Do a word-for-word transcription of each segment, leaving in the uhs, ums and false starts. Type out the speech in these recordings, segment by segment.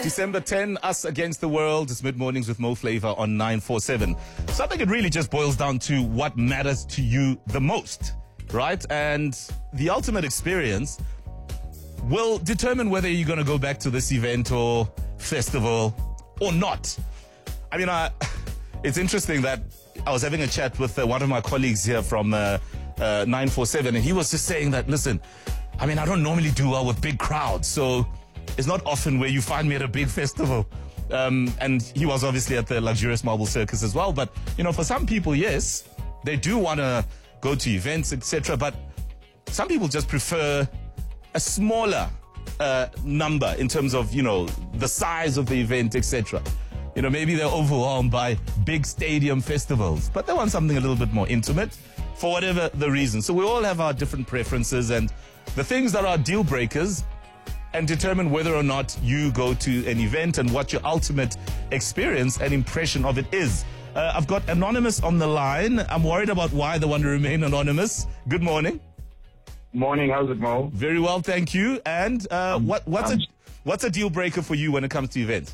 December tenth, us against the world. It's mid-mornings with Mo Flavor on nine four seven. So I think it really just boils down to what matters to you the most, right? And the ultimate experience will determine whether you're going to go back to this event or festival or not. I mean, I, it's interesting that I was having a chat with uh, one of my colleagues here from uh, uh, nine four seven, and he was just saying that, listen, I mean, I don't normally do well with big crowds, so it's not often where you find me at a big festival. Um, and he was obviously at the Luxurious Marble Circus as well. But, you know, for some people, yes, they do want to go to events, et cetera. But some people just prefer a smaller uh, number in terms of, you know, the size of the event, et cetera. You know, maybe they're overwhelmed by big stadium festivals, but they want something a little bit more intimate for whatever the reason. So we all have our different preferences, and the things that are deal breakers and determine whether or not you go to an event and what your ultimate experience and impression of it is. Uh, I've got Anonymous on the line. I'm worried about why they want to remain anonymous. Good morning. Morning, how's it, Mo? Very well, thank you. And uh, Um, what, what's, um, a, what's a deal breaker for you when it comes to events?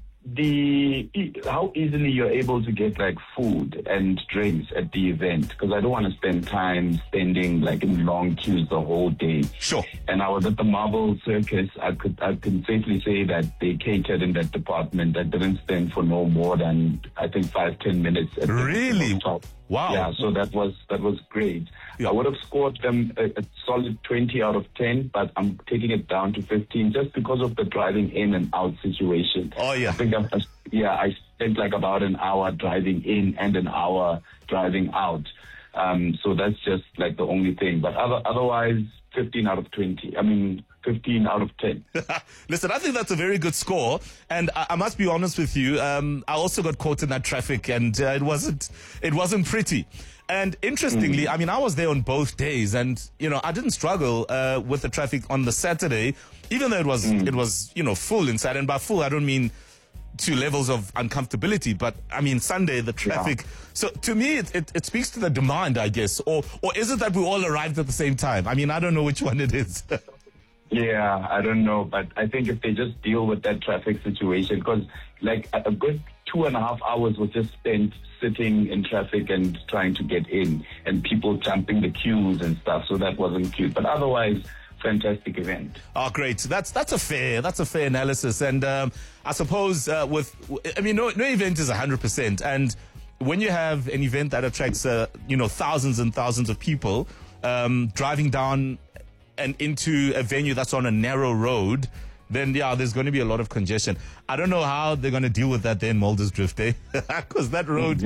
The how easily you're able to get like food and drinks at the event, because I don't want to spend time spending like in long queues the whole day. Sure. And I was at the Marble Circus. I could I can safely say that they catered in that department. I didn't spend for no more than I think five ten minutes. At Really? The top. Wow. Yeah, so that was that was great. Yeah. I would have scored them a, a solid twenty out of ten, but I'm taking it down to fifteen just because of the driving in and out situation. Oh, yeah. I think I'm, yeah, I spent like about an hour driving in and an hour driving out. Um, so that's just like the only thing. But other, otherwise, fifteen out of twenty. I mean, fifteen out of ten. Listen, I think that's a very good score. And I, I must be honest with you, um, I also got caught in that traffic, and uh, it wasn't it wasn't pretty. And interestingly, mm. I mean, I was there on both days, and, you know, I didn't struggle uh, with the traffic on the Saturday, even though it was, mm. it was, you know, full inside. And by full, I don't mean to levels of uncomfortability, but I mean Sunday, the traffic. Yeah. So to me, it, it, it speaks to the demand, I guess. Or, or is it that we all arrived at the same time? I mean, I don't know which one it is. Yeah, I don't know, but I think if they just deal with that traffic situation, because like a good two and a half hours was just spent sitting in traffic and trying to get in, and people jumping the queues and stuff, so that wasn't cute. But otherwise, fantastic event. Oh, great. That's that's a fair that's a fair analysis, and um, I suppose uh, with I mean, no no event is a hundred percent, and when you have an event that attracts uh, you know thousands and thousands of people um, driving down and into a venue that's on a narrow road, then yeah, there's going to be a lot of congestion. I don't know how they're going to deal with that then, Muldersdrift, eh? Because that road